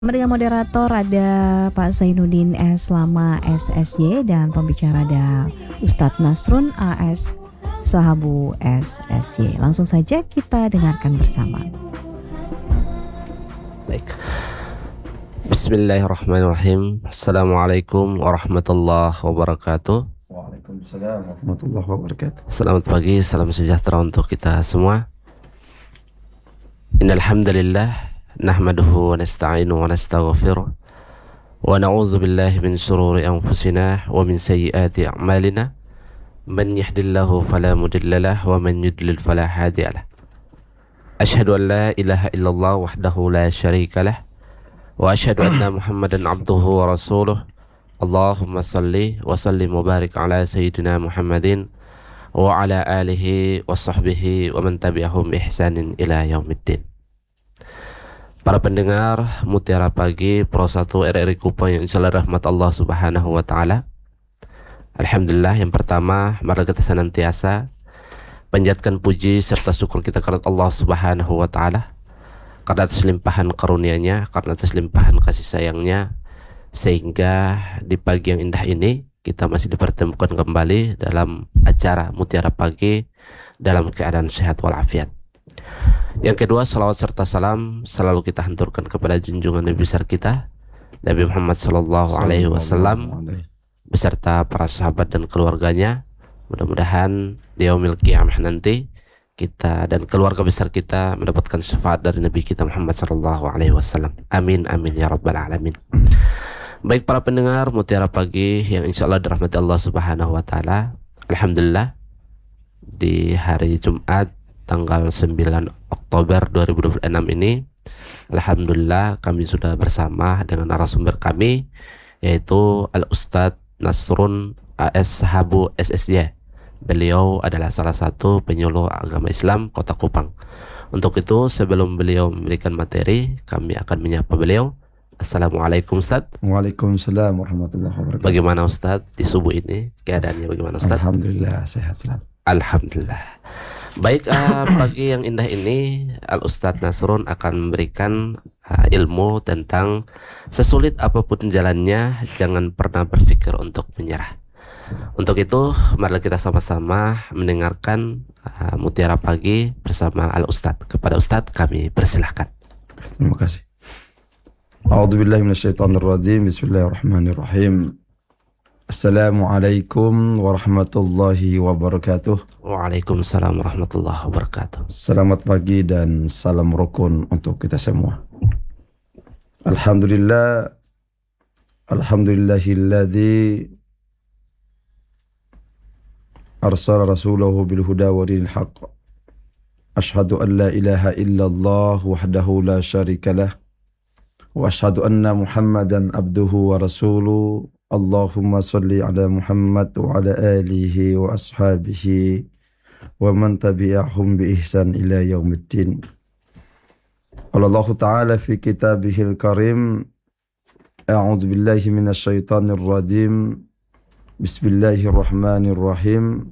Dengan moderator ada Pak Zainuddin S. Lama SSY dan pembicara ada Ustadz Nasrun AS Sahabu SSY. Langsung saja kita dengarkan bersama. Baik. Bismillahirrahmanirrahim. Assalamualaikum warahmatullahi wabarakatuh. Waalaikumsalam warahmatullahi wabarakatuh. Selamat pagi, salam sejahtera untuk kita semua. Innal hamdalillah nahmaduhu wa nasta'inuhu wa nastaghfiruh wa na'udzu billahi min shururi anfusina wa min sayyiati a'malina. Man yahdihillahu fala mudilla lahu wa man yudlil fala hadiya lahu. Asyhadu an la ilaha illallah wahdahu la syarika lah wa asyhadu anna Muhammadan abduhu wa rasuluh. Allahumma salli wa sallim wa barik ala sayyidina Muhammadin wa ala alihi wa sahbihi wa man tabi'ahum bi ihsanin ila yaumiddin. Para pendengar Mutiara Pagi Pro 1 RRI Kupang yang insyaallah rahmat Allah Subhanahu wa taala. Alhamdulillah, yang pertama mari kita senantiasa panjatkan puji serta syukur kita kepada Allah Subhanahu wa taala karena atas limpahan karunia-Nya, karena atas limpahan kasih sayang-Nya, sehingga di pagi yang indah ini kita masih dipertemukan kembali dalam acara Mutiara Pagi dalam keadaan sehat walafiat. Yang kedua, salawat serta salam selalu kita hanturkan kepada junjungan Nabi besar kita Nabi Muhammad sallallahu alaihi wasallam beserta para sahabat dan keluarganya. Mudah-mudahan di yaumil qiyamah nanti kita dan keluarga besar kita mendapatkan syafaat dari Nabi kita Muhammad sallallahu alaihi wasallam. Amin amin ya rabbal alamin. Baik para pendengar Mutiara Pagi yang insyaallah dirahmati Allah Subhanahu wa taala. Alhamdulillah, di hari Jumat tanggal 9 Oktober 2026 ini, alhamdulillah kami sudah bersama dengan narasumber kami, yaitu Al-Ustadz Nasrun AS Sahabu SSY. Beliau adalah salah satu penyuluh agama Islam Kota Kupang. Untuk itu, sebelum beliau memberikan materi, kami akan menyapa beliau. Assalamualaikum Ustadz. Waalaikumsalam warahmatullahi wabarakatuh. Bagaimana Ustadz di subuh ini? Keadaannya bagaimana Ustadz? Alhamdulillah sehat selalu. Alhamdulillah. Baik, pagi yang indah ini Al-Ustadz Nasrun akan memberikan ilmu tentang sesulit apapun jalannya, jangan pernah berpikir untuk menyerah. Untuk itu, mari kita sama-sama mendengarkan Mutiara Pagi bersama Al-Ustadz. Kepada Ustadz kami persilahkan. Terima kasih. A'udzubillahi minasyaitonirrajim. Bismillahirrahmanirrahim. Assalamualaikum warahmatullahi wabarakatuh. Waalaikumsalam warahmatullahi wabarakatuh. Selamat pagi dan salam rukun untuk kita semua. Alhamdulillah, alhamdulillahilladzi arsala rasulahu bil huda wa dinil haqq. Ashhadu an la ilaha illallah wahdahu la syarika lah wa ashhadu anna Muhammadan abduhu wa rasuluh. Allahumma salli ala Muhammad wa ala alihi wa ashabihi wa man tabi'ahum bi ihsan ila yaumiddin. Qala Allah Ta'ala fi kitabihil karim, a'udzu billahi minasy syaithanir rajim. Bismillahirrahmanirrahim.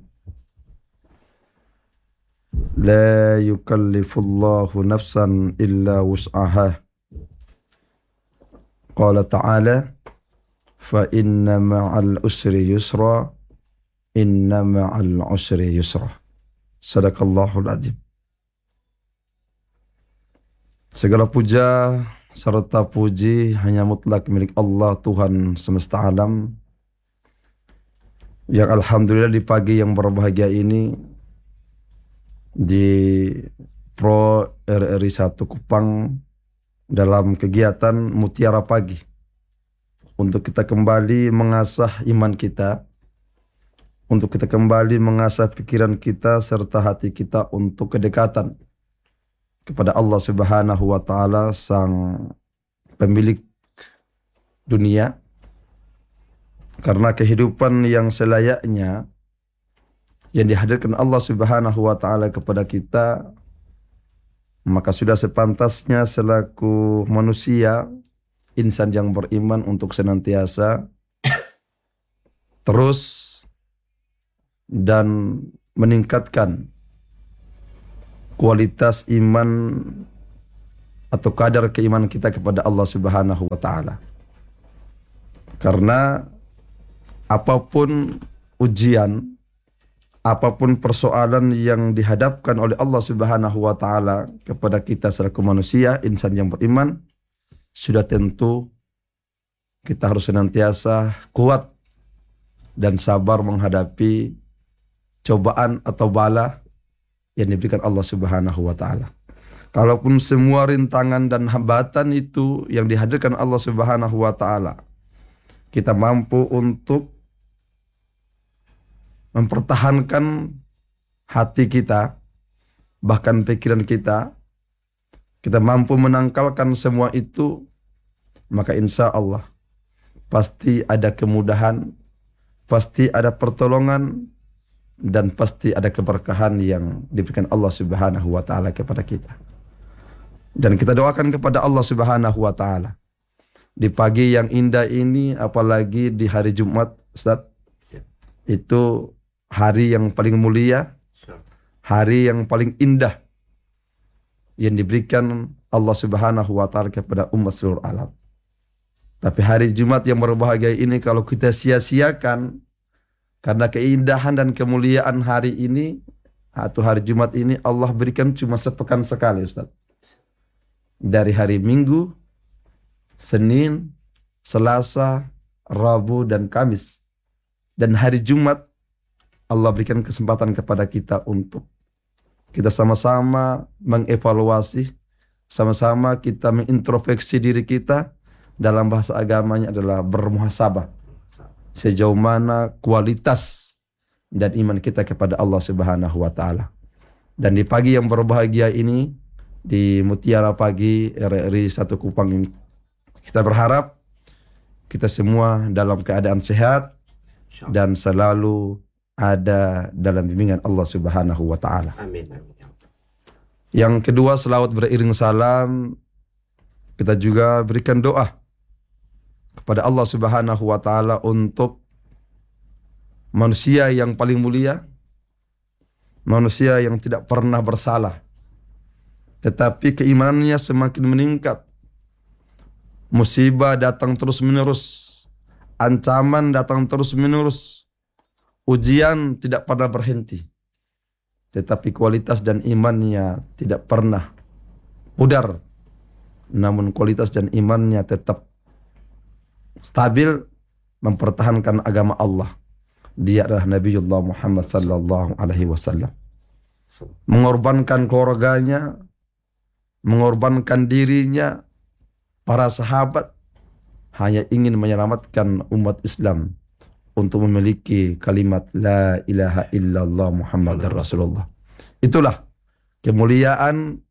La yukallifullahu nafsan illa wus'aha. Qala Ta'ala, fa inna ma'al usri yusra, inna ma'al usri yusra. Sadaqallahul azim. Segala puja serta puji hanya mutlak milik Allah, Tuhan semesta alam, yang alhamdulillah di pagi yang berbahagia ini di Pro RRI 1 Kupang dalam kegiatan Mutiara Pagi, untuk kita kembali mengasah iman kita, untuk kita kembali mengasah pikiran kita serta hati kita untuk kedekatan kepada Allah Subhanahu wa taala, sang pemilik dunia. Karena kehidupan yang selayaknya yang dihadirkan Allah Subhanahu wa taala kepada kita, maka sudah sepantasnya selaku manusia, insan yang beriman, untuk senantiasa terus dan meningkatkan kualitas iman atau kadar keimanan kita kepada Allah Subhanahu wa taala. Karena apapun ujian, apapun persoalan yang dihadapkan oleh Allah Subhanahu wa taala kepada kita selaku manusia, insan yang beriman, sudah tentu kita harus senantiasa kuat dan sabar menghadapi cobaan atau bala yang diberikan Allah Subhanahu wa taala. Kalaupun semua rintangan dan hambatan itu yang dihadirkan Allah Subhanahu wa taala, kita mampu untuk mempertahankan hati kita, bahkan pikiran kita mampu menangkalkan semua itu, maka insya Allah pasti ada kemudahan, pasti ada pertolongan, dan pasti ada keberkahan yang diberikan Allah Subhanahu wa taala kepada kita. Dan kita doakan kepada Allah Subhanahu wa taala di pagi yang indah ini, apalagi di hari Jumat, Ustaz, itu hari yang paling mulia, hari yang paling indah yang diberikan Allah Subhanahu wa taala kepada umat seluruh alam. Tapi hari Jumat yang berbahagia ini kalau kita sia-siakan karena keindahan dan kemuliaan hari ini atau hari Jumat ini, Allah berikan cuma sepekan sekali, Ustaz. Dari hari Minggu, Senin, Selasa, Rabu, dan Kamis. Dan hari Jumat Allah berikan kesempatan kepada kita untuk kita sama-sama mengevaluasi, sama-sama kita mengintrospeksi diri kita. Dalam bahasa agamanya adalah bermuhasabah. Sejauh mana kualitas dan iman kita kepada Allah Subhanahu wa taala. Dan di pagi yang berbahagia ini, di Mutiara Pagi RRI 1 Kupang ini, kita berharap kita semua dalam keadaan sehat dan selalu ada dalam bimbingan Allah Subhanahu wa taala. Amin. Yang kedua, selawat beriring salam, kita juga berikan doa kepada Allah Subhanahu wa taala untuk manusia yang paling mulia, manusia yang tidak pernah bersalah, tetapi keimanannya semakin meningkat. Musibah datang terus-menerus, ancaman datang terus-menerus, ujian tidak pernah berhenti, tetapi kualitas dan imannya tidak pernah pudar. Namun kualitas dan imannya tetap stabil mempertahankan agama Allah. Dia adalah Nabiullah Muhammad sallallahu alaihi wasallam. Mengorbankan keluarganya, mengorbankan dirinya, para sahabat hanya ingin menyelamatkan umat Islam untuk memiliki kalimat la ilaha illallah Muhammadar Rasulullah. Itulah kemuliaan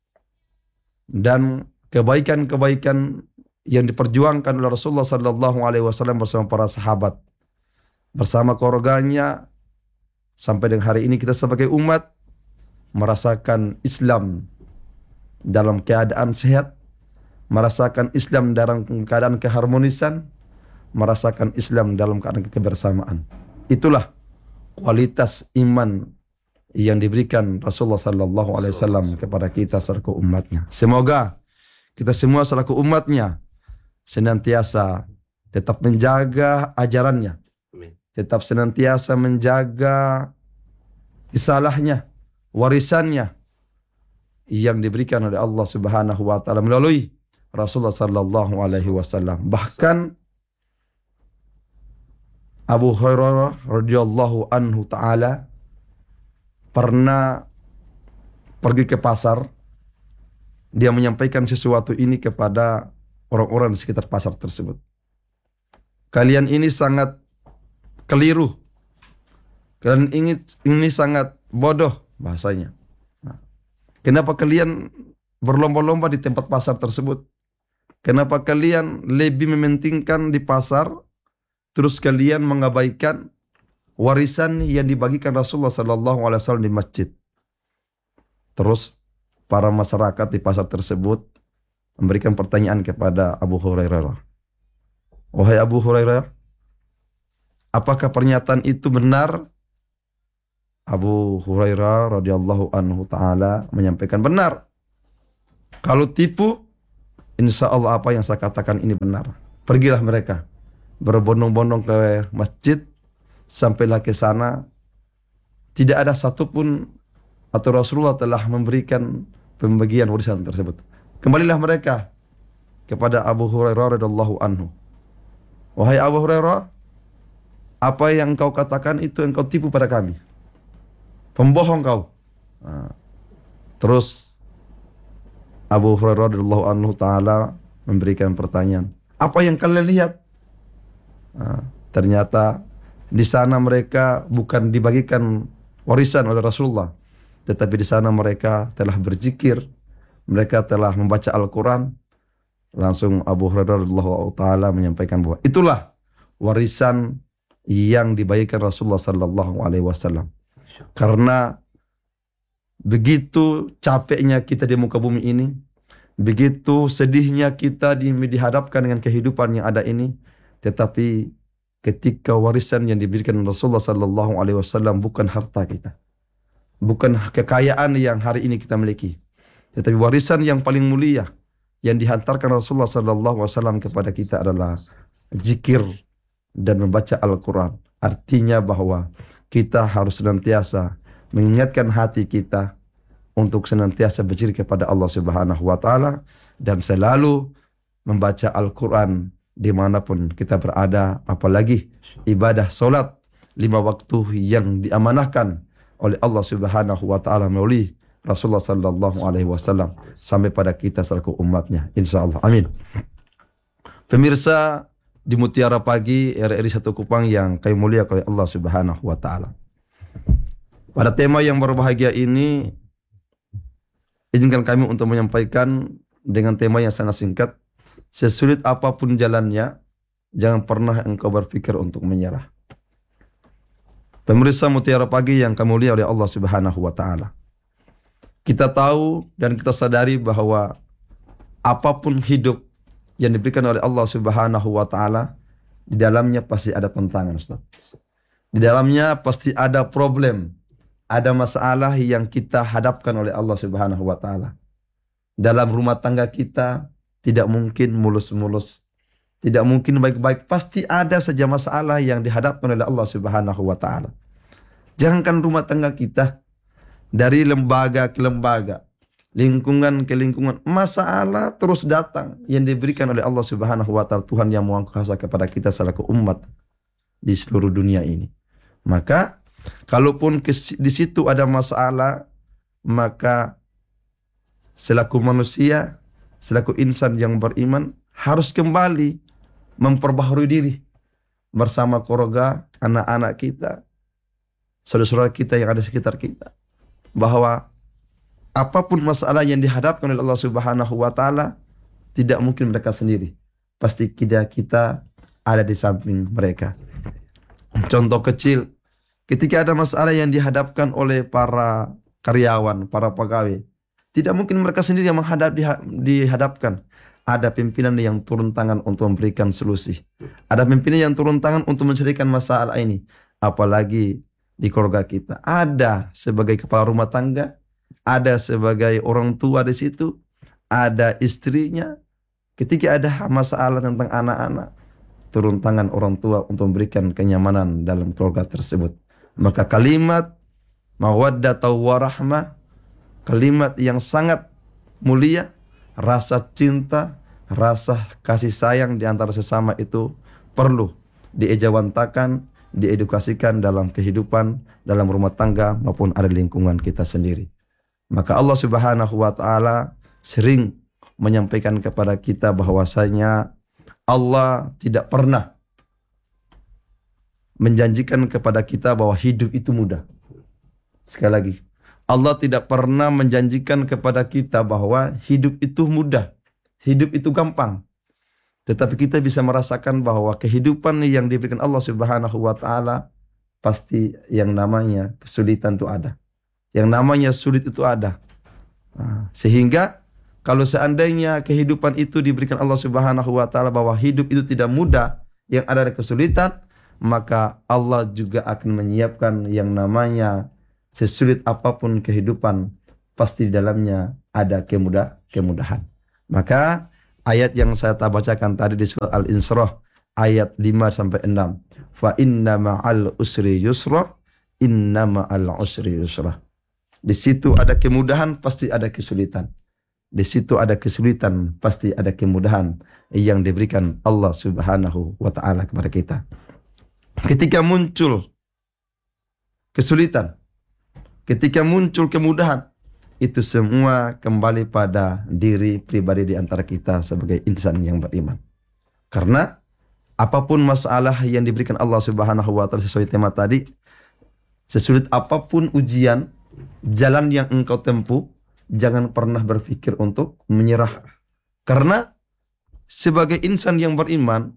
dan kebaikan-kebaikan yang diperjuangkan oleh Rasulullah sallallahu alaihi wasallam bersama para sahabat, bersama keluarganya, sampai dengan hari ini kita sebagai umat merasakan Islam dalam keadaan sehat, merasakan Islam dalam keadaan keharmonisan, merasakan Islam dalam keadaan kebersamaan. Itulah kualitas iman yang diberikan Rasulullah sallallahu alaihi wasallam kepada kita selaku umatnya. Semoga kita semua selaku umatnya senantiasa tetap menjaga ajarannya, tetap senantiasa menjaga risalahnya, warisannya yang diberikan oleh Allah Subhanahu wa taala melalui Rasulullah sallallahu alaihi wasallam. Bahkan Abu Hurairah radhiyallahu anhu taala pernah pergi ke pasar. Dia menyampaikan sesuatu ini kepada orang-orang di sekitar pasar tersebut. Kalian ini sangat keliru. Kalian ini sangat bodoh bahasanya. Nah, kenapa kalian berlomba-lomba di tempat pasar tersebut? Kenapa kalian lebih mementingkan di pasar, terus kalian mengabaikan warisan yang dibagikan Rasulullah sallallahu alaihi wasallam di masjid? Terus para masyarakat di pasar tersebut memberikan pertanyaan kepada Abu Hurairah. Wahai Abu Hurairah, apakah pernyataan itu benar? Abu Hurairah radhiyallahu anhu taala menyampaikan benar. Kalau tipu, insya Allah apa yang saya katakan ini benar. Pergilah mereka berbondong-bondong ke masjid, sampailah ke sana. Tidak ada satupun atau Rasulullah telah memberikan pembagian warisan tersebut. Kembalilah mereka kepada Abu Hurairah radhiyallahu anhu. Wahai Abu Hurairah, apa yang engkau katakan itu engkau tipu pada kami. Pembohong kau. Terus Abu Hurairah radhiyallahu anhu taala memberikan pertanyaan, apa yang kalian lihat? Ternyata di sana mereka bukan dibagikan warisan oleh Rasulullah, tetapi di sana mereka telah berzikir, mereka telah membaca Al-Quran. Langsung Abu Hurairah radhiyallahu taala menyampaikan bahwa itulah warisan yang dibagikan Rasulullah sallallahu alaihi wasallam. Karena begitu capeknya kita di muka bumi ini, begitu sedihnya kita dihadapkan dengan kehidupan yang ada ini, tetapi ketika warisan yang diberikan Rasulullah sallallahu alaihi wasallam bukan harta kita, bukan kekayaan yang hari ini kita miliki, tetapi warisan yang paling mulia yang dihantarkan Rasulullah sallallahu alaihi wasallam kepada kita adalah zikir dan membaca Al-Quran. Artinya bahwa kita harus senantiasa mengingatkan hati kita untuk senantiasa berzikir kepada Allah Subhanahu wa taala dan selalu membaca Al-Quran dimanapun kita berada, apalagi ibadah solat 5 waktu yang diamanahkan oleh Allah Subhanahu wa taala melalui Rasulullah sallallahu alaihi wasallam sampai pada kita selaku umatnya, insyaallah. Amin. Pemirsa di Mutiara Pagi RRI 1 Kupang yang kami muliakan oleh Allah Subhanahu wa taala. Pada tema yang berbahagia ini, izinkan kami untuk menyampaikan dengan tema yang sangat singkat. Sesulit apapun jalannya, jangan pernah engkau berpikir untuk menyerah. Pemirsa Mutiara Pagi yang kami muliakan oleh Allah Subhanahu wa taala. Kita tahu dan kita sadari bahwa apapun hidup yang diberikan oleh Allah Subhanahu wa taala, di dalamnya pasti ada tantangan, Ustaz. Di dalamnya pasti ada problem, ada masalah yang kita hadapkan oleh Allah Subhanahu wa taala. Dalam rumah tangga kita tidak mungkin mulus-mulus, tidak mungkin baik-baik, pasti ada saja masalah yang dihadapkan oleh Allah Subhanahu wa taala. Jangankan rumah tangga kita, dari lembaga ke lembaga, lingkungan ke lingkungan, masalah terus datang yang diberikan oleh Allah Subhanahu wa taala, Tuhan yang Maha Kuasa kepada kita selaku umat di seluruh dunia ini. Maka kalaupun di situ ada masalah, maka selaku manusia, selaku insan yang beriman harus kembali memperbaharui diri bersama keluarga, anak-anak kita, saudara-saudara kita yang ada di sekitar kita, bahwa apapun masalah yang dihadapkan oleh Allah Subhanahu wa taala, tidak mungkin mereka sendiri. Pasti kita ada di samping mereka. Contoh kecil, ketika ada masalah yang dihadapkan oleh para karyawan, para pegawai, tidak mungkin mereka sendiri yang dihadapkan. Ada pimpinan yang turun tangan untuk memberikan solusi. Ada pimpinan yang turun tangan untuk menyelesaikan masalah ini. Apalagi di keluarga kita, ada sebagai kepala rumah tangga, ada sebagai orang tua di situ, ada istrinya. Ketika ada masalah tentang anak-anak, turun tangan orang tua untuk memberikan kenyamanan dalam keluarga tersebut. Maka kalimat mawaddatau warahmah, kalimat yang sangat mulia, rasa cinta, rasa kasih sayang di antara sesama itu perlu diejawantakan, diedukasikan dalam kehidupan, dalam rumah tangga maupun ada lingkungan kita sendiri. Maka Allah Subhanahu wa taala sering menyampaikan kepada kita bahwasanya Allah tidak pernah menjanjikan kepada kita bahwa hidup itu mudah. Sekali lagi, Allah tidak pernah menjanjikan kepada kita bahwa hidup itu mudah, hidup itu gampang. Tetapi kita bisa merasakan bahwa kehidupan yang diberikan Allah Subhanahu wa taala pasti yang namanya kesulitan itu ada. Yang namanya sulit itu ada. Sehingga kalau seandainya kehidupan itu diberikan Allah Subhanahu wa taala bahwa hidup itu tidak mudah, yang ada kesulitan, maka Allah juga akan menyiapkan yang namanya sesulit apapun kehidupan, pasti di dalamnya ada kemudahan. Maka ayat yang saya bacakan tadi di surat Al-Insrah ayat 5 sampai 6. Fa inna ma'al usri yusra, inna ma'al usri yusra. Di situ ada kemudahan, pasti ada kesulitan. Di situ ada kesulitan, pasti ada kemudahan yang diberikan Allah Subhanahu wa taala kepada kita. Ketika muncul kesulitan, ketika muncul kemudahan, itu semua kembali pada diri pribadi di antara kita sebagai insan yang beriman. Karena apapun masalah yang diberikan Allah Subhanahu wa taala sesuai tema tadi, sesulit apapun ujian, jalan yang engkau tempuh, jangan pernah berpikir untuk menyerah. Karena sebagai insan yang beriman,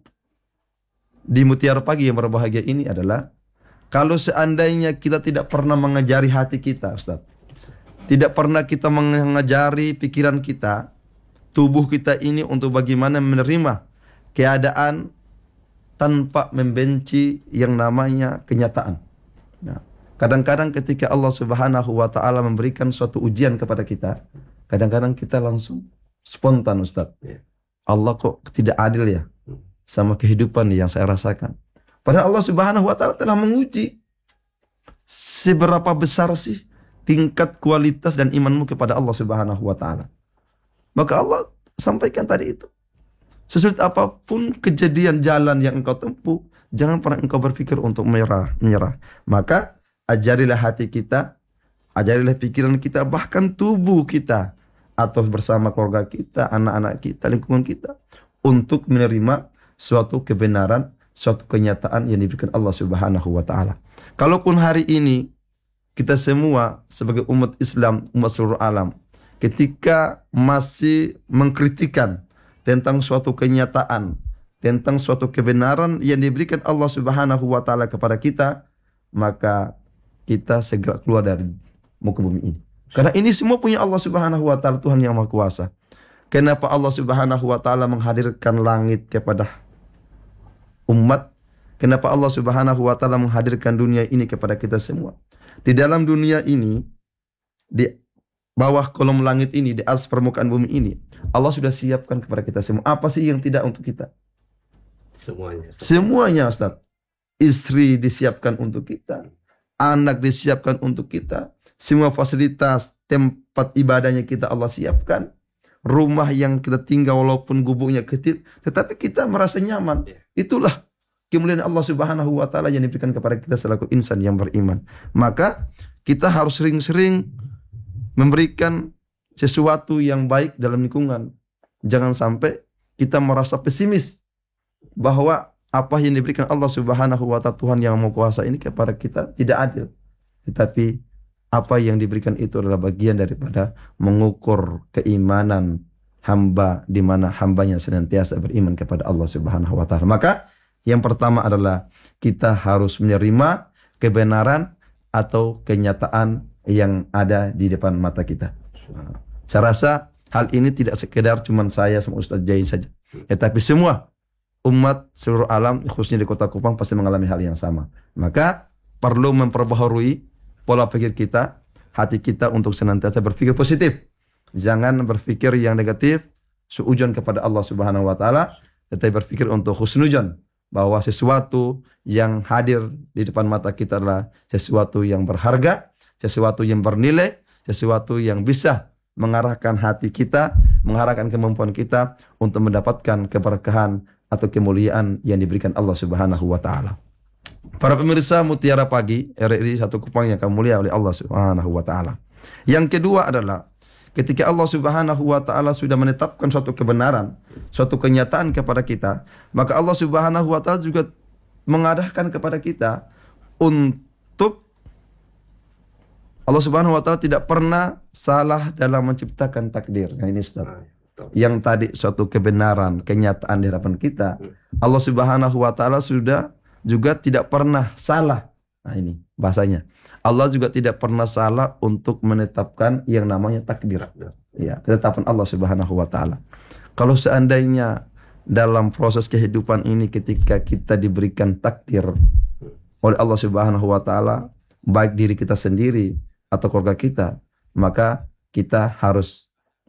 di Mutiara Pagi yang berbahagia ini adalah, kalau seandainya kita tidak pernah mengajari hati kita, Ustaz, tidak pernah kita mengajari pikiran kita, tubuh kita ini untuk bagaimana menerima keadaan tanpa membenci yang namanya kenyataan. Nah, kadang-kadang ketika Allah Subhanahu wa taala memberikan suatu ujian kepada kita, kadang-kadang kita langsung spontan, Ustaz. Allah kok tidak adil ya sama kehidupan yang saya rasakan. Padahal Allah Subhanahu wa taala telah menguji seberapa besar sih tingkat kualitas dan imanmu kepada Allah Subhanahu wa taala. Maka Allah sampaikan tadi itu. Sesulit apapun kejadian jalan yang engkau tempuh, jangan pernah engkau berpikir untuk menyerah. Maka ajarilah hati kita, ajarilah pikiran kita, bahkan tubuh kita, atau bersama keluarga kita, anak-anak kita, lingkungan kita, untuk menerima suatu kebenaran, suatu kenyataan yang diberikan Allah Subhanahu wa taala. Kalaupun hari ini kita semua sebagai umat Islam, umat seluruh alam, ketika masih mengkritikan tentang suatu kenyataan, tentang suatu kebenaran yang diberikan Allah Subhanahu wa taala kepada kita, maka kita segera keluar dari muka bumi ini. Karena ini semua punya Allah Subhanahu wa taala, Tuhan yang Maha Kuasa. Kenapa Allah Subhanahu wa taala menghadirkan langit kepada umat? Kenapa Allah Subhanahu wa taala menghadirkan dunia ini kepada kita semua? Di dalam dunia ini, di bawah kolom langit ini, di atas permukaan bumi ini, Allah sudah siapkan kepada kita semua. Apa sih yang tidak untuk kita? Semuanya, Ustaz. Semuanya, Ustaz. Istri disiapkan untuk kita, anak disiapkan untuk kita, semua fasilitas tempat ibadahnya kita Allah siapkan. Rumah yang kita tinggal walaupun gubuknya kecil, tetapi kita merasa nyaman. Itulah kemuliaan Allah Subhanahu wa taala yang diberikan kepada kita selaku insan yang beriman. Maka kita harus sering-sering memberikan sesuatu yang baik dalam lingkungan. Jangan sampai kita merasa pesimis bahwa apa yang diberikan Allah Subhanahu wa taala, Tuhan yang Maha Kuasa ini kepada kita tidak adil. Tetapi apa yang diberikan itu adalah bagian daripada mengukur keimanan hamba, di mana hambanya senantiasa beriman kepada Allah Subhanahu wa taala. Maka yang pertama adalah kita harus menerima kebenaran atau kenyataan yang ada di depan mata kita. Saya rasa hal ini tidak sekedar cuma saya sama Ustaz Jain saja, tetapi semua umat seluruh alam, khususnya di Kota Kupang, pasti mengalami hal yang sama. Maka perlu memperbaharui pola pikir kita, hati kita untuk senantiasa berpikir positif. Jangan berpikir yang negatif, suudzon kepada Allah Subhanahu wa taala, tetapi berpikir untuk husnudzon, bahwa sesuatu yang hadir di depan mata kita adalah sesuatu yang berharga, sesuatu yang bernilai, sesuatu yang bisa mengarahkan hati kita, mengarahkan kemampuan kita untuk mendapatkan keberkahan atau kemuliaan yang diberikan Allah Subhanahu wa taala. Para pemirsa Mutiara Pagi RRI 1 Kupang yang akan mulia oleh Allah Subhanahu wa taala. Yang kedua adalah ketika Allah Subhanahu wa taala sudah menetapkan suatu kebenaran, suatu kenyataan kepada kita, maka Allah Subhanahu wa taala juga mengarahkan kepada kita untuk, Allah Subhanahu wa taala tidak pernah salah dalam menciptakan takdir. Nah, ini Ustaz. Yang tadi suatu kebenaran, kenyataan di hadapan kita, Allah Subhanahu wa taala sudah juga tidak pernah salah. Nah, ini bahasanya. Allah juga tidak pernah salah untuk menetapkan yang namanya takdir. Ya, ketetapan Allah Subhanahu wa taala. Kalau seandainya dalam proses kehidupan ini ketika kita diberikan takdir oleh Allah Subhanahu wa taala, baik diri kita sendiri atau keluarga kita, maka kita harus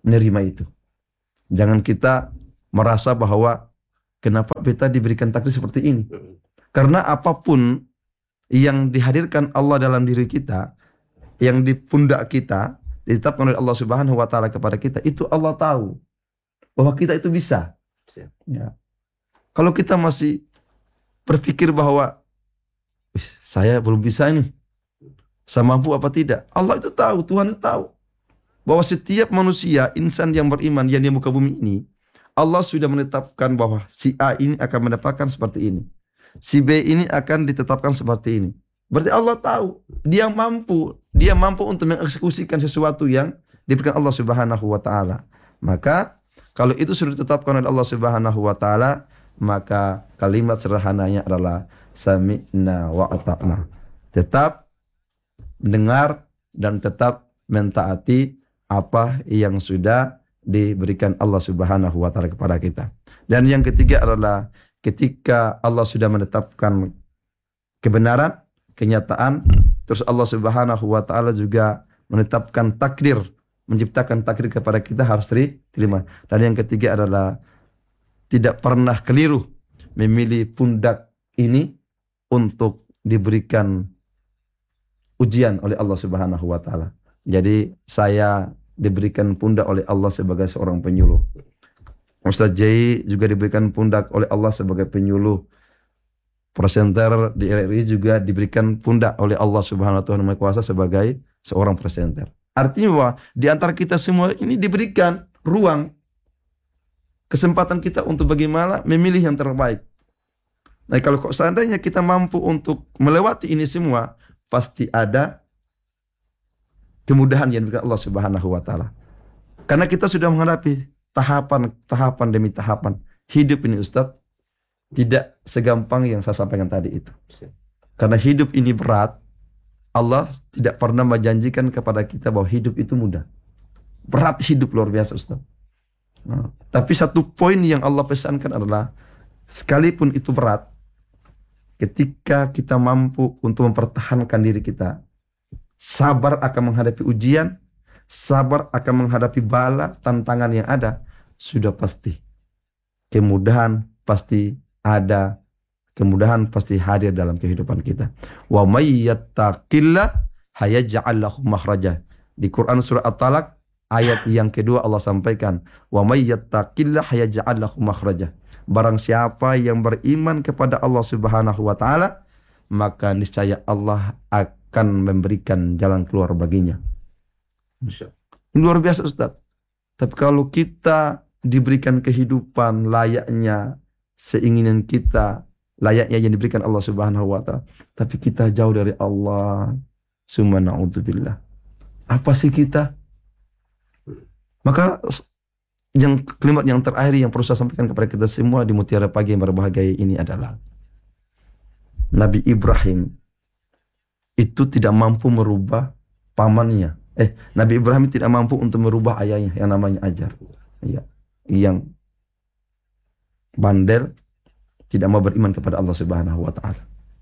menerima itu. Jangan kita merasa bahwa kenapa beta diberikan takdir seperti ini. Karena apapun yang dihadirkan Allah dalam diri kita, yang di pundak kita, ditetapkan oleh Allah Subhanahu wa taala kepada kita, itu Allah tahu bahwa kita itu bisa. Ya. Kalau kita masih berpikir bahwa saya belum bisa ini, saya mampu apa tidak, Allah itu tahu, Tuhan itu tahu bahwa setiap manusia, insan yang beriman yang di muka bumi ini, Allah sudah menetapkan bahwa si A ini akan mendapatkan seperti ini, si B ini akan ditetapkan seperti ini. Berarti Allah tahu, dia mampu untuk mengeksekusikan sesuatu yang diberikan Allah Subhanahu wa taala. Maka kalau itu sudah ditetapkan oleh Allah Subhanahu wa taala, maka kalimat sederhananya adalah sami'na wa ata'na. Tetap mendengar dan tetap mentaati apa yang sudah diberikan Allah Subhanahu wa taala kepada kita. Dan yang ketiga adalah ketika Allah sudah menetapkan kebenaran, kenyataan, terus Allah Subhanahu wa taala juga menetapkan takdir, menciptakan takdir kepada kita, harus terima. Dan yang ketiga adalah tidak pernah keliru memilih pundak ini untuk diberikan ujian oleh Allah Subhanahu wa taala. Jadi saya diberikan pundak oleh Allah sebagai seorang penyuluh. Ustaz Jai juga diberikan pundak oleh Allah sebagai penyuluh. Presenter di RRI juga diberikan pundak oleh Allah Subhanahu wa taala Maha Kuasa sebagai seorang presenter. Artinya bahwa di antara kita semua ini diberikan ruang, kesempatan kita untuk bagaimana memilih yang terbaik. Nah, kalau seandainya kita mampu untuk melewati ini semua, pasti ada kemudahan yang diberikan Allah Subhanahu wa taala. Karena kita sudah menghadapi tahapan demi tahapan. Hidup ini Ustaz tidak segampang yang saya sampaikan tadi itu. Karena hidup ini berat, Allah tidak pernah menjanjikan kepada kita bahwa hidup itu mudah. Berat hidup luar biasa Ustaz. Nah, tapi satu poin yang Allah pesankan adalah sekalipun itu berat, ketika kita mampu untuk mempertahankan diri kita, sabar akan menghadapi ujian, sabar akan menghadapi bala, tantangan yang ada, sudah pasti kemudahan pasti ada, kemudahan pasti hadir dalam kehidupan kita. Wa may yattaqillah hayaj'al lahu makhraja. Di Quran surah At-Talaq ayat yang kedua Allah sampaikan, wa may yattaqillah hayaj'al lahu makhraja. Barang siapa yang beriman kepada Allah Subhanahu wa taala, maka niscaya Allah akan memberikan jalan keluar baginya. Ini luar biasa Ustaz. Tapi kalau kita diberikan kehidupan layaknya seinginan kita, layaknya yang diberikan Allah Subhanahu wa taala, tapi kita jauh dari Allah, summa na'udzubillah. Apa sih kita? Maka yang kalimat yang terakhir yang perlu saya sampaikan kepada kita semua di Mutiara Pagi yang berbahagia ini adalah Nabi Ibrahim itu tidak mampu merubah pamannya. Nabi Ibrahim tidak mampu untuk merubah ayahnya yang namanya Ajar. Ya, yang bandel, tidak mau beriman kepada Allah Subhanahu wa taala.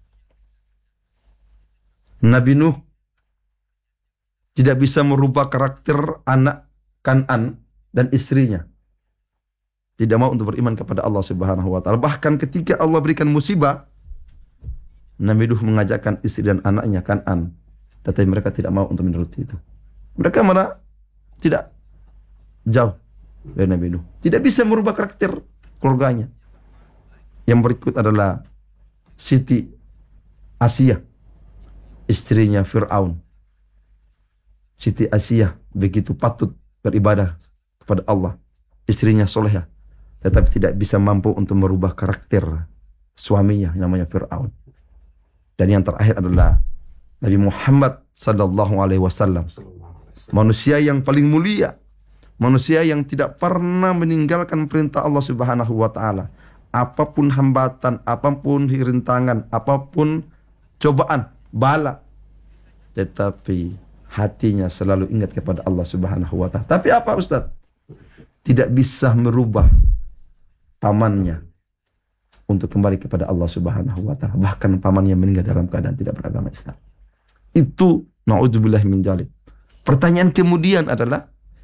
Nabi Nuh tidak bisa merubah karakter anak Kan'an dan istrinya. Tidak mau untuk beriman kepada Allah Subhanahu wa taala. Bahkan ketika Allah berikan musibah, Nabi Nuh mengajakkan istri dan anaknya Kan'an, tetapi mereka tidak mau untuk menuruti itu. Mereka malah tidak jauh dari Nabi Nuh. Tidak bisa merubah karakter keluarganya. Yang berikut adalah Siti Asiyah, istrinya Fir'aun. Siti Asiyah begitu patut beribadah kepada Allah, istrinya solehah, tetapi tidak bisa mampu untuk merubah karakter suaminya yang namanya Fir'aun. Dan yang terakhir adalah Nabi Muhammad sallallahu alaihi wasallam, manusia yang paling mulia, manusia yang tidak pernah meninggalkan perintah Allah Subhanahu wa taala. Apapun hambatan, apapun rintangan, apapun cobaan, bala, tetapi hatinya selalu ingat kepada Allah Subhanahu wa taala. Tapi apa Ustaz? Tidak bisa merubah pamannya untuk kembali kepada Allah Subhanahu wa taala. Bahkan pamannya meninggal dalam keadaan tidak beragama Islam. Itu naudzubillah min dzalik. Pertanyaan kemudian adalah,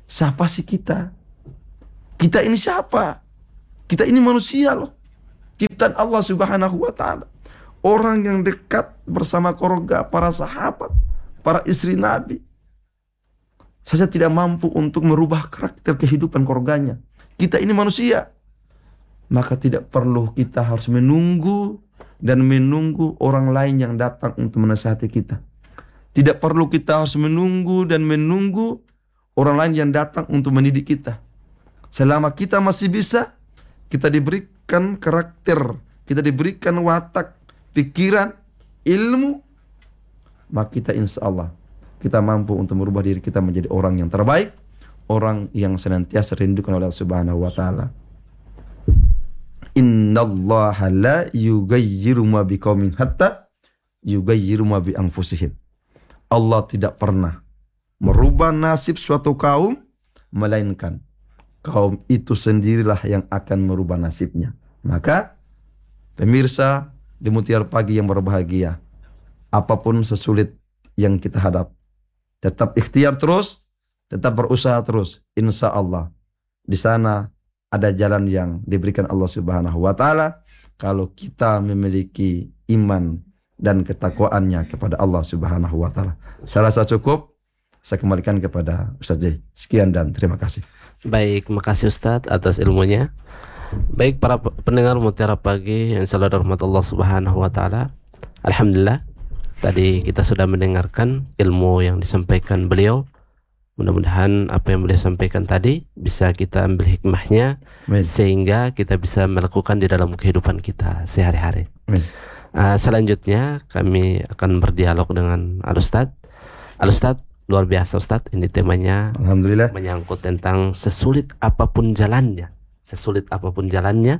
siapa sih kita? Kita ini siapa? Kita ini manusia loh. Ciptaan Allah Subhanahu wa ta'ala. Orang yang dekat bersama keluarga, para sahabat, para istri Nabi saja tidak mampu untuk merubah karakter kehidupan keluarganya. Kita ini manusia. Maka tidak perlu kita harus menunggu orang lain yang datang untuk menasihati kita. Tidak perlu kita harus menunggu orang lain yang datang untuk mendidik kita. Selama kita masih bisa, kita diberikan karakter, kita diberikan watak, pikiran, ilmu, maka kita insya Allah kita mampu untuk merubah diri kita menjadi orang yang terbaik, orang yang senantiasa rindukan oleh Allah Subhanahu wa ta'ala. Innallaha la yughayyiru ma biqaumin hatta yughayyiru ma bi anfusihim. Allah tidak pernah merubah nasib suatu kaum melainkan kaum itu sendirilah yang akan merubah nasibnya. Maka pemirsa di Mutiara Pagi yang berbahagia, apapun sesulit yang kita hadap, tetap ikhtiar terus, tetap berusaha terus. Insya Allah di sana ada jalan yang diberikan Allah Subhanahu wa ta'ala kalau kita memiliki iman dan ketakwaannya kepada Allah Subhanahu wa ta'ala. Saya rasa cukup. Saya kembalikan kepada Ustaz J. Sekian dan terima kasih. Baik, makasih Ustadz atas ilmunya. Baik para pendengar Mutiara Pagi yang selalu dirahmati Allah Subhanahu wa ta'ala. Alhamdulillah, tadi kita sudah mendengarkan ilmu yang disampaikan beliau. Mudah-mudahan apa yang beliau sampaikan tadi bisa kita ambil hikmahnya, sehingga kita bisa melakukan di dalam kehidupan kita sehari-hari. Selanjutnya kami akan berdialog dengan Al-Ustadz. Al-Ustadz, luar biasa Ustadz, ini temanya Alhamdulillah menyangkut tentang sesulit apapun jalannya. Sesulit apapun jalannya,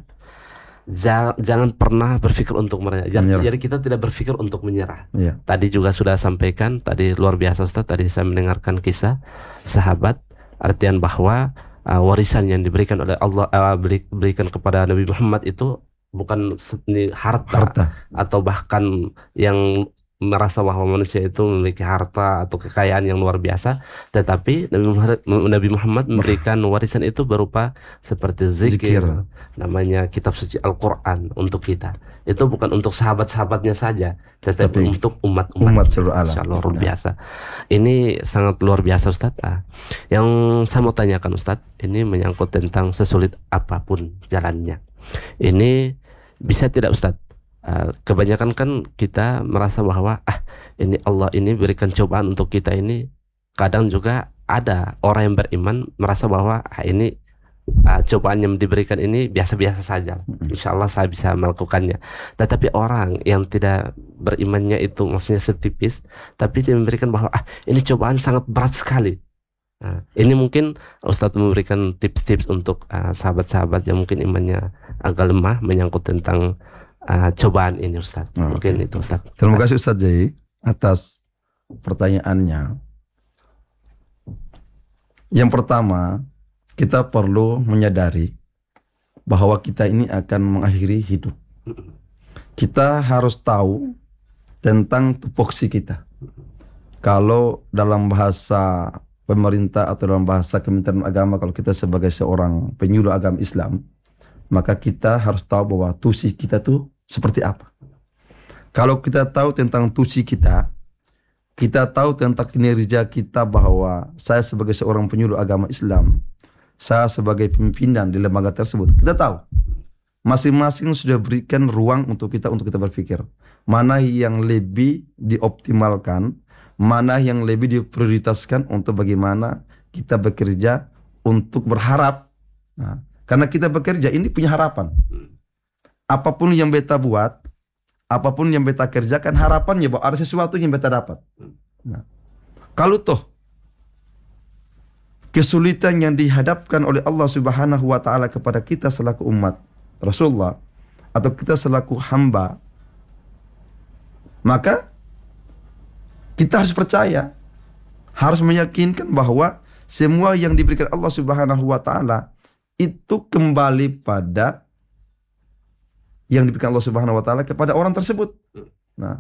jangan pernah berpikir untuk menyerah. Jadi kita tidak berpikir untuk menyerah. Ya. Tadi juga sudah sampaikan, tadi luar biasa Ustaz, tadi saya mendengarkan kisah sahabat, artian bahwa warisan yang diberikan oleh Allah, berikan kepada Nabi Muhammad itu bukan harta atau bahkan yang merasa bahwa manusia itu memiliki harta atau kekayaan yang luar biasa, tetapi Nabi Muhammad memberikan warisan itu berupa seperti zikir, namanya kitab suci Al-Quran untuk kita. Itu bukan untuk sahabat-sahabatnya saja, tetapi untuk umat seluruh alam. Luar biasa. Ini sangat luar biasa Ustaz. Yang saya mau tanyakan Ustaz, ini menyangkut tentang sesulit apapun jalannya. Ini bisa tidak Ustaz? Kebanyakan kan kita merasa bahwa ini Allah ini berikan cobaan untuk kita ini. Kadang juga ada orang yang beriman merasa bahwa ini cobaan yang diberikan ini biasa-biasa saja, insya Allah saya bisa melakukannya. Tetapi orang yang tidak berimannya itu maksudnya setipis, tapi dia memberikan bahwa ini cobaan sangat berat sekali. Ini mungkin Ustadz memberikan tips-tips untuk sahabat-sahabat yang mungkin imannya agak lemah menyangkut tentang cobaan ini Ustaz. Mungkin itu Ustaz. Terima kasih Ustaz Jai atas pertanyaannya. Yang pertama, kita perlu menyadari bahwa kita ini akan mengakhiri hidup. Kita harus tahu tentang tupoksi kita. Kalau dalam bahasa pemerintah atau dalam bahasa Kementerian Agama, kalau kita sebagai seorang penyuluh agama Islam, maka kita harus tahu bahwa tusi kita tuh seperti apa. Kalau kita tahu tentang tusi kita tahu tentang kinerja kita, bahwa saya sebagai seorang penyuluh agama Islam, saya sebagai pimpinan di lembaga tersebut, kita tahu masing-masing sudah berikan ruang untuk kita berpikir mana yang lebih dioptimalkan, mana yang lebih diprioritaskan untuk bagaimana kita bekerja untuk berharap. Karena kita bekerja ini punya harapan. Apapun yang beta buat, apapun yang beta kerjakan, harapannya bahwa ada sesuatu yang beta dapat. Kalau toh kesulitan yang dihadapkan oleh Allah Subhanahu wa ta'ala kepada kita selaku umat Rasulullah atau kita selaku hamba, maka kita harus percaya, harus meyakinkan bahwa semua yang diberikan Allah Subhanahu wa ta'ala itu kembali pada yang diberikan Allah Subhanahu wa ta'ala kepada orang tersebut. Nah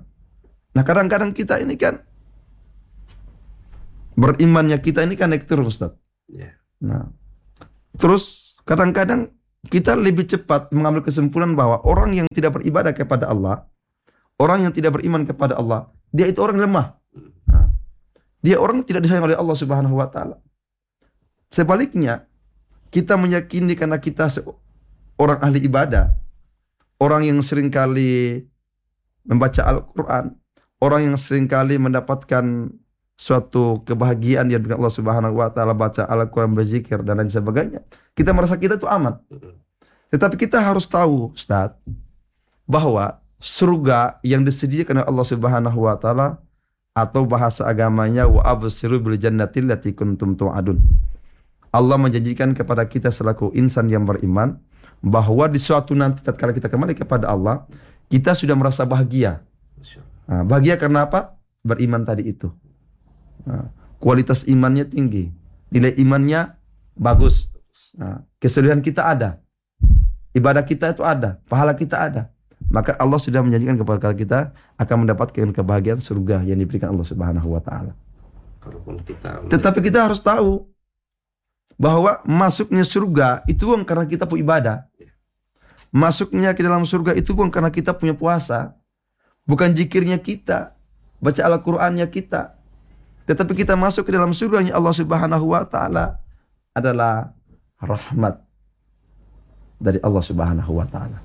kadang-kadang kita ini kan berimannya kita ini kan naik turun Ustaz. Ya. Nah, terus kadang-kadang kita lebih cepat mengambil kesimpulan bahwa orang yang tidak beribadah kepada Allah, orang yang tidak beriman kepada Allah, dia itu orang lemah. Nah, dia orang tidak disayang oleh Allah Subhanahu wa taala. Sebaliknya, kita meyakini karena kita orang ahli ibadah, orang yang seringkali membaca Al-Quran, orang yang seringkali mendapatkan suatu kebahagiaan yang dengan Allah Subhanahu wa taala, baca Al-Quran, berzikir dan lain sebagainya. Kita merasa kita itu aman. Tetapi kita harus tahu, Ustaz, bahwa surga yang disediakan oleh Allah Subhanahu wa taala, atau bahasa agamanya wa abshiru bil jannati allati kuntum tu'adun. Allah menjanjikan kepada kita selaku insan yang beriman bahwa di suatu nanti tatkala kita kembali kepada Allah, kita sudah merasa bahagia. Nah, bahagia karena apa? Beriman tadi itu. Nah, kualitas imannya tinggi, nilai imannya bagus. Nah, keseluruhan kita ada, ibadah kita itu ada, pahala kita ada. Maka Allah sudah menjanjikan kepada kita akan mendapatkan kebahagiaan surga yang diberikan Allah Subhanahu wa taala. Tetapi kita harus tahu bahwa masuknya surga itu bukan karena kita punya ibadah. Masuknya ke dalam surga itu bukan karena kita punya puasa. Bukan zikirnya kita, baca Al-Qur'annya kita. Tetapi kita masuk ke dalam surganya Allah Subhanahu wa taala adalah rahmat dari Allah Subhanahu wa taala.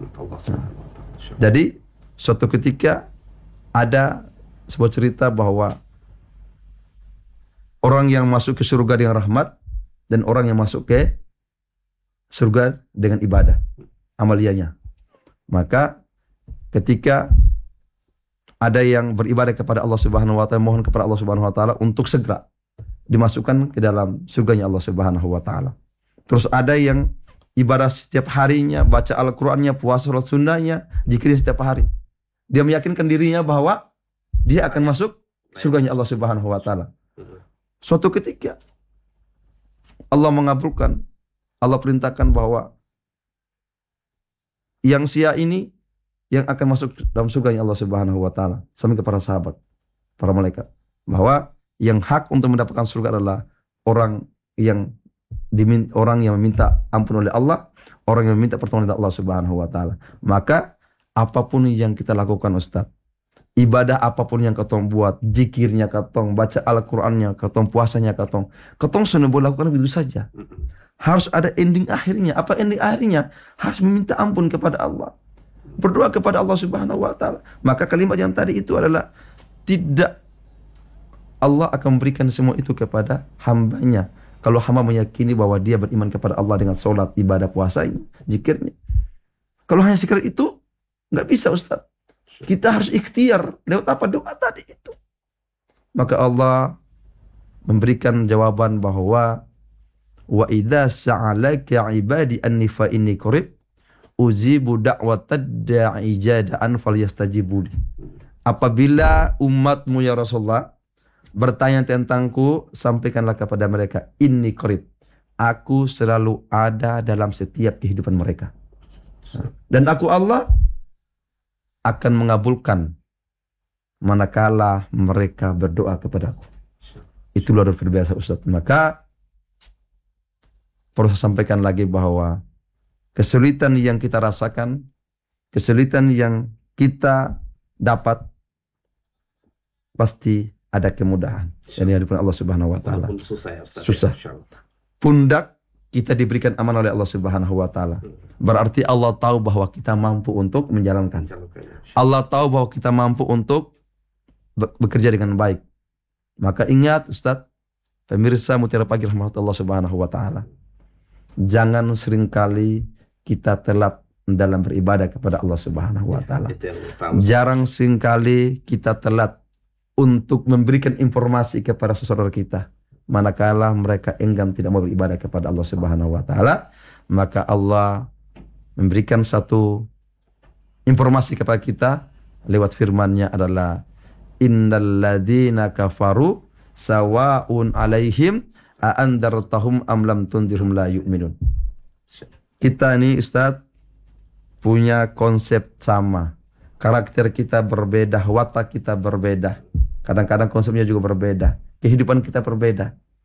Jadi suatu ketika ada sebuah cerita bahwa orang yang masuk ke surga dengan rahmat dan orang yang masuk ke surga dengan ibadah amalianya. Maka ketika ada yang beribadah kepada Allah Subhanahu wa taala, mohon kepada Allah Subhanahu wa taala untuk segera dimasukkan ke dalam surganya Allah Subhanahu wa taala. Terus ada yang ibadah setiap harinya, baca Al-Qur'annya, puasa salat sunnahnya, zikir setiap hari. Dia meyakinkan dirinya bahwa dia akan masuk surganya Allah Subhanahu wa taala. Suatu ketika Allah mengabulkan, Allah perintahkan bahwa yang sia ini yang akan masuk dalam surganya Allah Subhanahu wa taala, sampai kepada sahabat, para malaikat, bahwa yang hak untuk mendapatkan surga adalah orang yang meminta ampun oleh Allah, orang yang meminta pertolongan dari Allah Subhanahu wa taala. Maka apapun yang kita lakukan, Ustaz, ibadah apapun yang ketong buat, zikirnya ketong, baca Al-Qur'annya ketong, puasanya ketong sudah boleh lakukan begitu saja. Harus ada ending akhirnya. Apa ending akhirnya? Harus meminta ampun kepada Allah, berdoa kepada Allah Subhanahu wa taala. Maka kalimat yang tadi itu adalah tidak, Allah akan memberikan semua itu kepada hambanya kalau hamba meyakini bahwa dia beriman kepada Allah dengan sholat, ibadah, puasanya, zikirnya. Kalau hanya sekedar itu nggak bisa, Ustaz. Kita harus ikhtiar lewat apa? Doa tadi itu. Maka Allah memberikan jawaban bahwa wa idza sa'alaka ibadi anni fa inni qarib uzibu da'watad da'i jada'an falyastajibuli. Apabila umatmu ya Rasulullah bertanya tentangku, sampaikanlah kepada mereka, inni qarib, aku selalu ada dalam setiap kehidupan mereka. Dan aku Allah akan mengabulkan manakala mereka berdoa kepadaku. Itu luar biasa, Ustaz. Maka perlu saya sampaikan lagi bahwa kesulitan yang kita rasakan, kesulitan yang kita dapat, pasti ada kemudahan yang diberikan Allah Subhanahu wa taala. Susah ya, Ustaz. Susah. Pundak kita diberikan aman oleh Allah Subhanahu wa taala. Berarti Allah tahu bahwa kita mampu untuk menjalankan. Allah tahu bahwa kita mampu untuk bekerja dengan baik. Maka ingat, Ustaz, pemirsa Mutiara Pagi rahmat Allah Subhanahu wa taala, jangan seringkali kita telat dalam beribadah kepada Allah Subhanahu wa taala. Jarang seringkali kita telat untuk memberikan informasi kepada saudara kita manakala mereka enggan tidak mau beribadah kepada Allah Subhanahu wa taala. Maka Allah memberikan satu informasi kepada kita lewat firman-Nya adalah innalladzina kafaru sawa'un alaihim a andartahum am lam tundirhum la yu'minun. Kita ini, Ustaz, punya konsep sama. Karakter kita berbeda, watak kita berbeda. Kadang-kadang konsepnya juga berbeda. Kehidupan kita berbeda.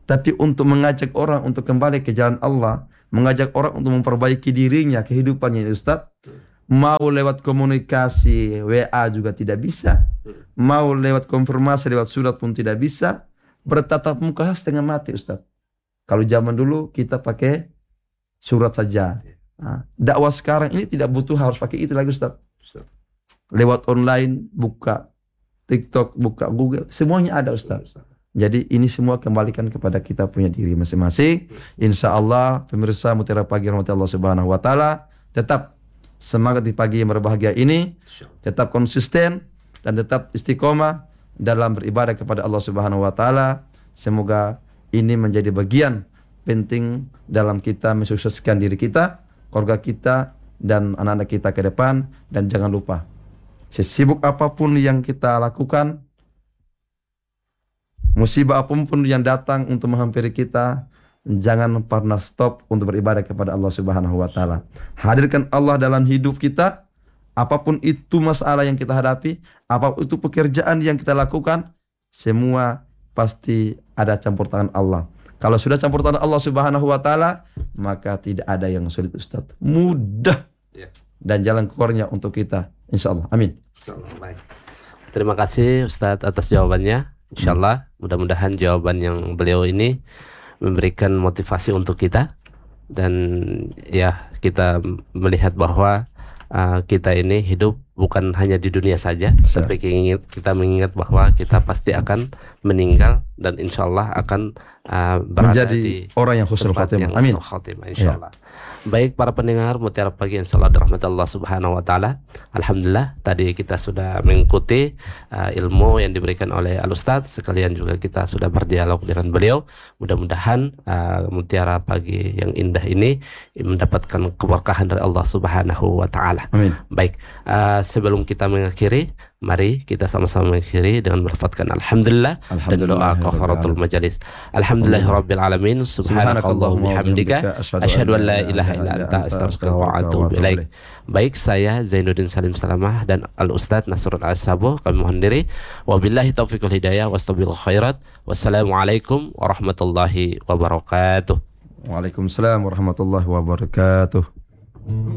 Tapi untuk mengajak orang untuk kembali ke jalan Allah, mengajak orang untuk memperbaiki dirinya, kehidupannya Ustaz, mau lewat komunikasi WA juga tidak bisa, mau lewat konfirmasi lewat surat pun tidak bisa, bertatap muka setengah mati Ustaz. Kalau zaman dulu kita pakai surat saja. Nah, dakwah sekarang ini tidak butuh harus pakai itu lagi Ustaz. Lewat online, buka TikTok, buka Google, semuanya ada Ustaz. Jadi ini semua kembalikan kepada kita punya diri masing-masing. Insya Allah pemirsa Mutiara Pagi rahmat Allah Subhanahu Wa Taala, tetap semangat di pagi yang berbahagia ini, tetap konsisten dan tetap istiqomah dalam beribadah kepada Allah Subhanahu Wa Taala. Semoga ini menjadi bagian penting dalam kita mensukseskan diri kita, keluarga kita, dan anak-anak kita ke depan. Dan jangan lupa, sesibuk apapun yang kita lakukan, musibah apapun yang datang untuk menghampiri kita, jangan pernah stop untuk beribadah kepada Allah Subhanahu Wa Taala. Hadirkan Allah dalam hidup kita, apapun itu masalah yang kita hadapi, apapun itu pekerjaan yang kita lakukan, semua pasti ada campur tangan Allah. Kalau sudah campur tangan Allah Subhanahu Wa Taala, maka tidak ada yang sulit Ustaz. Mudah dan jalan keluarnya untuk kita, insya Allah. Amin. Baik. Terima kasih Ustadz atas jawabannya. Insyaallah mudah-mudahan jawaban yang beliau ini memberikan motivasi untuk kita, dan ya kita melihat bahwa kita ini hidup bukan hanya di dunia saja, tapi kita mengingat bahwa kita pasti akan meninggal dan insyaallah akan berada menjadi di orang yang husnul khatimah. Amin. Insyaallah. Baik para pendengar Mutiara Pagi yang salat rahmat Allah Subhanahu Wa Taala, alhamdulillah tadi kita sudah mengikuti ilmu yang diberikan oleh Al-Ustadz, sekalian juga kita sudah berdialog dengan beliau. Mudah-mudahan Mutiara Pagi yang indah ini mendapatkan keberkahan dari Allah Subhanahu Wa Taala. Amin. Baik, sebelum kita mengakhiri, mari kita sama-sama mengakhiri dengan melafadzkan alhamdulillah dan doa kafaratul majalis. Alhamdulillahirabbil alamin, subhanakallahumma bihamdika asyhadu an la ilaha illa anta astaghfiruka wa atubu ilaik. Baik, saya Zainuddin Salim Salamah dan Al-Ustadz Nasrul Al-Sabo kami mohon diri. Wabillahi taufiqul hidayah wastabil khairat. Wassalamualaikum warahmatullahi wabarakatuh. Waalaikumsalam warahmatullahi wabarakatuh.